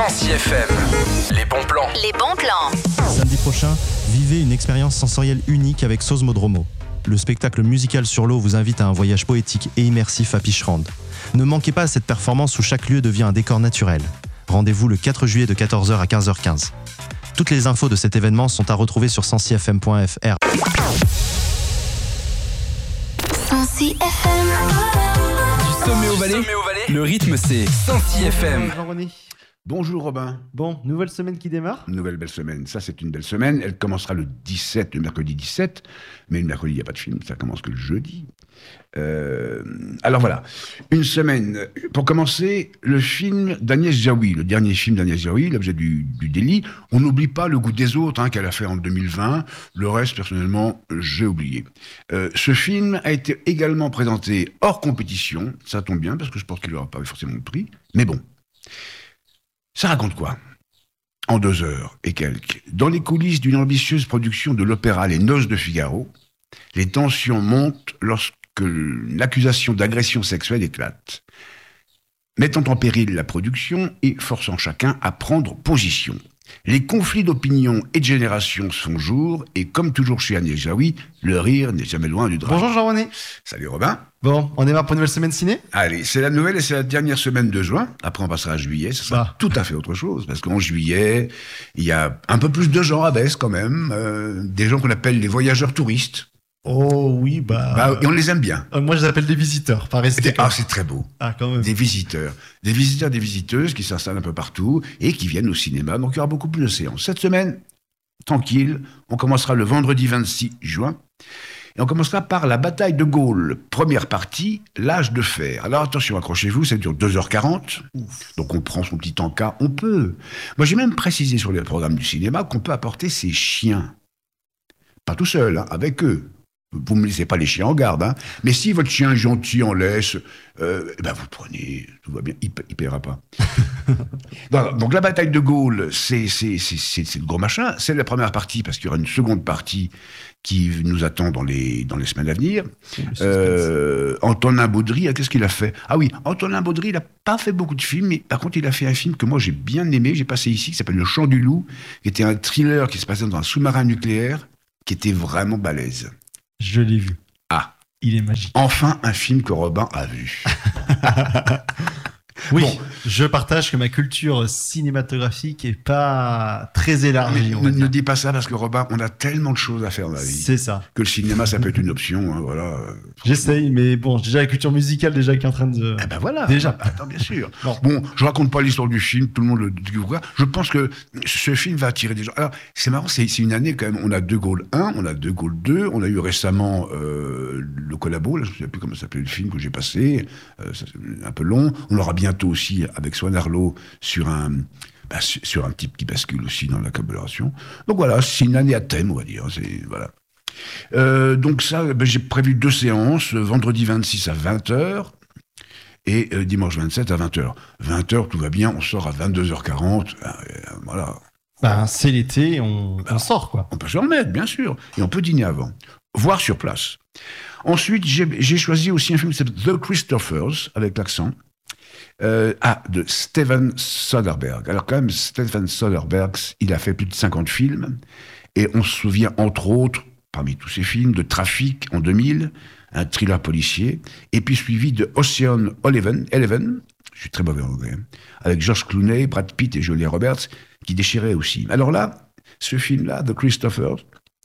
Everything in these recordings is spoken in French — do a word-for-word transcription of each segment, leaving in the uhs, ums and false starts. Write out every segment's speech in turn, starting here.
Sancy F M. Les bons plans. Les bons plans. Samedi prochain, vivez une expérience sensorielle unique avec Sosmodromo. Le spectacle musical sur l'eau vous invite à un voyage poétique et immersif à Picherand. Ne manquez pas cette performance où chaque lieu devient un décor naturel. Rendez-vous le quatre juillet de quatorze heures à quinze heures quinze. Toutes les infos de cet événement sont à retrouver sur sancy f m point f r. Sancy F M. Du sommet au Valais, le rythme c'est Sancy F M. Jean-René. Bonjour Robin. Bon, nouvelle semaine qui démarre. Nouvelle belle semaine. Ça, c'est une belle semaine. Elle commencera le dix-sept, le mercredi dix-sept. Mais le mercredi, il n'y a pas de film. Ça commence que le jeudi. Euh, alors voilà. Une semaine. Pour commencer, le film d'Agnès Jaoui. Le dernier film d'Agnès Jaoui, L'objet du, du délit. On n'oublie pas Le goût des autres, hein, qu'elle a fait en deux mille vingt. Le reste, personnellement, j'ai oublié. Euh, ce film a été également présenté hors compétition. Ça tombe bien, parce que je pense qu'il n'aura pas forcément le prix. Mais bon. Ça raconte quoi ? En deux heures et quelques, dans les coulisses d'une ambitieuse production de l'opéra Les Noces de Figaro, les tensions montent lorsque l'accusation d'agression sexuelle éclate, mettant en péril la production et forçant chacun à prendre position. Les conflits d'opinion et de génération se font jour, et comme toujours chez Agnès Jaoui, le rire n'est jamais loin du drame. Bonjour Jean-René. Salut Robin. Bon, on démarre pour une nouvelle semaine ciné ? Allez, c'est la nouvelle et c'est la dernière semaine de juin. Après, on passera à juillet. Ça sera Bah. tout à fait autre chose. Parce qu'en juillet, il y a un peu plus de gens à Besse quand même. Euh, des gens qu'on appelle les voyageurs touristes. Oh oui, bah... Bah, et on les aime bien. euh, moi, je les appelle des visiteurs, pas rester. Ah, c'est très beau. Ah, quand même. Des visiteurs. Des visiteurs, des visiteuses qui s'installent un peu partout et qui viennent au cinéma. Donc, il y aura beaucoup plus de séances. Cette semaine, tranquille, on commencera le vendredi vingt-six juin. Et on commencera par La bataille de Gaulle, première partie, L'âge de fer. Alors attention, accrochez-vous, ça dure deux heures quarante. Ouf. Donc on prend son petit encas, on peut. Moi j'ai même précisé sur les programmes du cinéma qu'on peut apporter ses chiens. Pas tout seul, hein, avec eux. Vous ne me laissez pas les chiens en garde, hein. Mais si votre chien est gentil en laisse, euh, eh ben vous le prenez, tout va bien, il ne paiera pas. donc, donc la bataille de Gaulle, c'est, c'est, c'est, c'est, c'est le gros machin. C'est la première partie, parce qu'il y aura une seconde partie qui nous attend dans les, dans les semaines à venir. Euh, Antonin Baudry, qu'est-ce qu'il a fait ? Ah oui, Antonin Baudry, il n'a pas fait beaucoup de films, mais par contre, il a fait un film que moi j'ai bien aimé, j'ai passé ici, qui s'appelle Le Chant du Loup, qui était un thriller qui se passait dans un sous-marin nucléaire, qui était vraiment balèze. Je l'ai vu. Ah. Il est magique. Enfin, un film que Robin a vu. Oui, Bon. je partage que ma culture cinématographique est pas très élargie. Mais on va ne, dire. ne dis pas ça, parce que Robin, on a tellement de choses à faire dans la vie. C'est ça. Que le cinéma, ça peut être une option, hein, voilà. J'essaye, mais bon, j'ai déjà la culture musicale déjà qui est en train de... Eh ben voilà. Déjà. Attends, bien sûr. Bon. Bon, je raconte pas l'histoire du film, tout le monde le découvrira. Je pense que ce film va attirer des gens. Alors, c'est marrant, c'est, c'est une année quand même. On a De Gaulle un, on a De Gaulle deux, on a eu récemment euh, le collabo, là, je ne sais plus comment s'appelait le film que j'ai passé, euh, ça, c'est un peu long. On aura bientôt aussi, avec Swan Arlo, sur un... Bah, sur un type qui bascule aussi dans la collaboration. Donc voilà, c'est une année à thème, on va dire. C'est, voilà. Euh, donc ça, ben, j'ai prévu deux séances, vendredi vingt-six à vingt heures et euh, dimanche vingt-sept à vingt heures. vingt heures, tout va bien, on sort à vingt-deux heures quarante, euh, euh, voilà. Ben, c'est l'été, on, Ben, on sort, quoi. On peut se remettre, bien sûr, et on peut dîner avant, voire sur place. Ensuite, j'ai, j'ai choisi aussi un film qui s'appelle The Christophers, avec l'accent, Euh, ah, de Steven Soderbergh. Alors quand même, Steven Soderbergh, il a fait plus de cinquante films, et on se souvient entre autres, parmi tous ces films, de Trafic en deux mille, un thriller policier, et puis suivi de Ocean Eleven, Eleven, je suis très mauvais en anglais, avec George Clooney, Brad Pitt et Julia Roberts, qui déchiraient aussi. Alors là, ce film-là, The Christophers,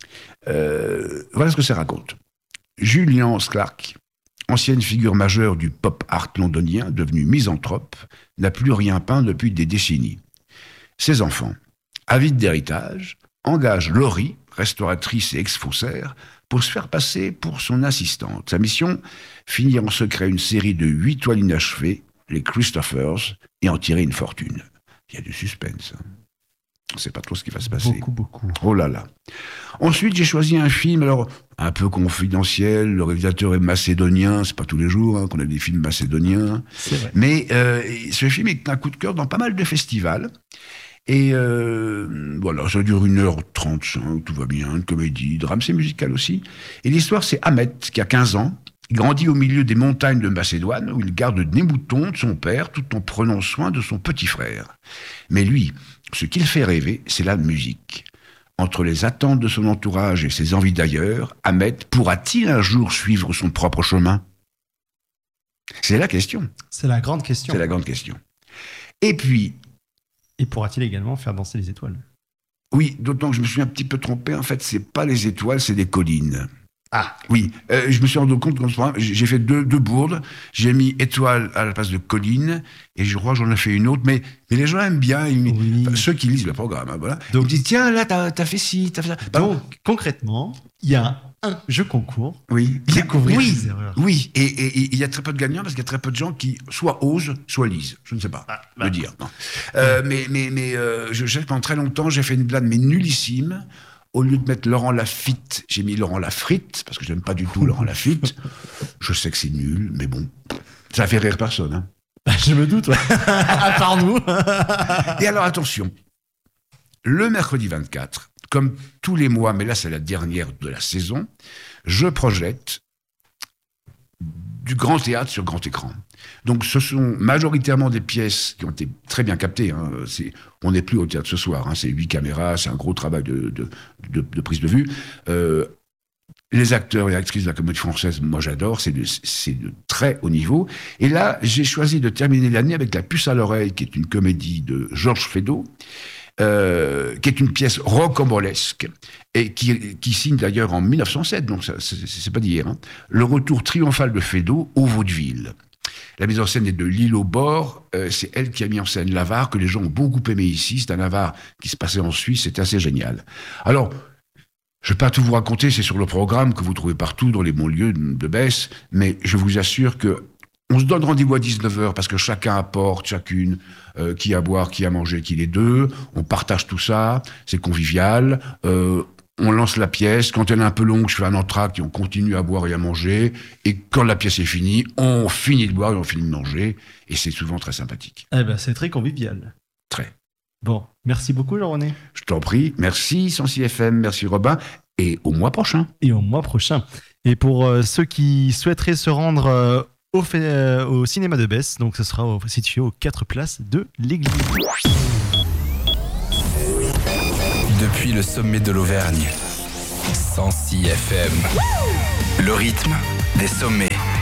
euh, voilà ce que ça raconte. Julian Clarke, ancienne figure majeure du pop art londonien, devenu misanthrope, n'a plus rien peint depuis des décennies. Ses enfants, avides d'héritage, engagent Laurie, restauratrice et ex-faussaire, pour se faire passer pour son assistante. Sa mission, finir en secret une série de huit toiles inachevées, les Christophers, et en tirer une fortune. Il y a du suspense. Hein. On ne sait pas trop ce qui va se passer. Beaucoup, beaucoup. Oh là là. Ensuite, j'ai choisi un film, alors, un peu confidentiel. Le réalisateur est macédonien. C'est pas tous les jours hein, qu'on a des films macédoniens. C'est vrai. Mais euh, ce film est un coup de cœur dans pas mal de festivals. Et euh, voilà, ça dure une heure trente-cinq, tout va bien, une comédie, drame, c'est musical aussi. Et l'histoire, c'est Ahmet, qui a quinze ans, Il grandit au milieu des montagnes de Macédoine, où il garde des moutons de son père, tout en prenant soin de son petit frère. Mais lui, ce qui le fait rêver, c'est la musique. Entre les attentes de son entourage et ses envies d'ailleurs, Ahmed pourra-t-il un jour suivre son propre chemin ? C'est la question. C'est la grande question. C'est la grande question. Et puis... Et pourra-t-il également faire danser les étoiles ? Oui, d'autant que je me suis un petit peu trompé. En fait, c'est pas les étoiles, c'est des collines. Ah. Oui, euh, je me suis rendu compte, quand j'ai fait deux, deux bourdes, j'ai mis étoile à la place de colline, et je crois que j'en ai fait une autre, mais, mais les gens aiment bien, ils, oui. enfin, ceux qui lisent le programme, hein, voilà. Donc, ils me disent, tiens, là, t'as, t'as fait ci, t'as fait ça. Donc, concrètement, il y a un jeu concours. Oui. Découvrir oui. les erreurs. Oui, et il y a très peu de gagnants, parce qu'il y a très peu de gens qui soit osent, soit lisent. Je ne sais pas ah, bah. le dire. Non. Euh, mais mais, mais euh, je sais que pendant très longtemps, j'ai fait une blague, mais nullissime. Au lieu de mettre Laurent Lafitte, j'ai mis Laurent Lafritte, parce que je n'aime pas du tout Laurent Lafitte. Je sais que c'est nul, mais bon, ça fait rire personne. Hein. Je me doute, ouais. À part nous. Et alors, attention, le mercredi vingt-quatre, comme tous les mois, mais là c'est la dernière de la saison, je projette du grand théâtre sur grand écran. Donc ce sont majoritairement des pièces qui ont été très bien captées. Hein. C'est, on n'est plus au théâtre ce soir, hein. C'est huit caméras, c'est un gros travail de, de, de, de prise de vue. Euh, les acteurs et actrices de la comédie française, moi j'adore, c'est de, c'est de très haut niveau. Et là, j'ai choisi de terminer l'année avec La Puce à l'oreille, qui est une comédie de Georges Feydeau, Euh, qui est une pièce rocambolesque et qui, qui signe d'ailleurs en mille neuf cent sept, donc ça, c'est, c'est pas d'hier, hein, le retour triomphal de Feydeau au vaudeville. La mise en scène est de Lille au bord, euh, c'est elle qui a mis en scène l'Avare, que les gens ont beaucoup aimé ici, c'est un Avare qui se passait en Suisse, c'était assez génial. Alors, je ne vais pas tout vous raconter, c'est sur le programme que vous trouvez partout dans les bons lieux de, de Besse, mais je vous assure que on se donne rendez-vous à dix-neuf heures parce que chacun apporte, chacune, euh, qui a à boire, qui a à manger, qui les deux. On partage tout ça, c'est convivial. Euh, on lance la pièce. Quand elle est un peu longue, je fais un entracte et on continue à boire et à manger. Et quand la pièce est finie, on finit de boire et on finit de manger. Et c'est souvent très sympathique. Eh ben, c'est très convivial. Très. Bon, merci beaucoup Jean-René. Je t'en prie. Merci Sancy F M, merci Robin. Et au mois prochain. Et au mois prochain. Et pour euh, ceux qui souhaiteraient se rendre... Euh, Au, fait, euh, au cinéma de Besse, donc ce sera au, situé aux quatre places de l'église. Depuis le sommet de l'Auvergne, Sancy F M, le rythme des sommets.